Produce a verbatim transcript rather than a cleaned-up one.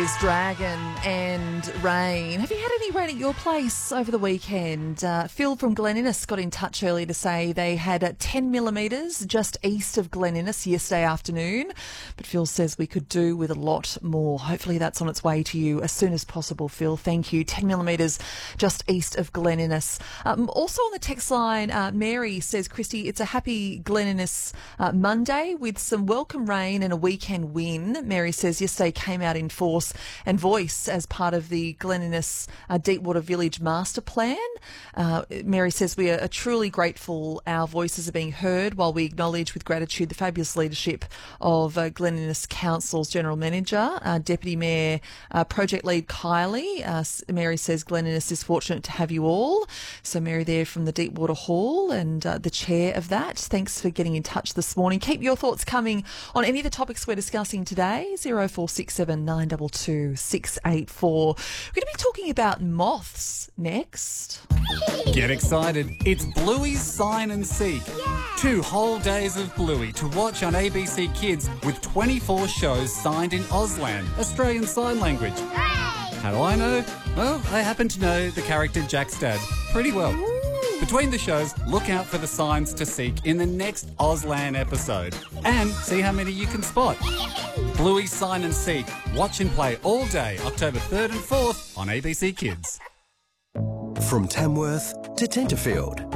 is Dragon and Rain. Have you had any rain at your place over the weekend? Uh, Phil from Glen Innes got in touch earlier to say they had uh, ten millimetres just east of Glen Innes yesterday afternoon. But Phil says we could do with a lot more. Hopefully that's on its way to you as soon as possible, Phil. Thank you. ten millimetres just east of Glen Innes. Um, also on the text line, uh, Mary says, Christy, it's a happy Glen Innes uh, Monday with some welcome rain and a weekend win. Mary says yesterday came out in force and voice as part of the Glen Innes uh, Deepwater Village Master Plan. Uh, Mary says we are truly grateful our voices are being heard while we acknowledge with gratitude the fabulous leadership of uh, Glen Innes Council's General Manager, uh, Deputy Mayor, uh, Project Lead Kylie. Uh, Mary says Glen Innes is fortunate to have you all. So Mary there from the Deepwater Hall and uh, the chair of that. Thanks for getting in touch this morning. Keep your thoughts coming on any of the topics we're discussing today. zero four six seven nine two two six eight four. We're going to be talking about moths next. Get excited. It's Bluey's Sign and Seek. Yeah. Two whole days of Bluey to watch on A B C Kids with twenty-four shows signed in Auslan, Australian Sign Language. Hooray! How do I know? Well, I happen to know the character Jack's dad pretty well. Ooh. Between the shows, look out for the signs to seek in the next Auslan episode and see how many you can spot. Bluey's Sign and Seek. Watch and play all day, October third and fourth on A B C Kids. From Tamworth to Tenterfield.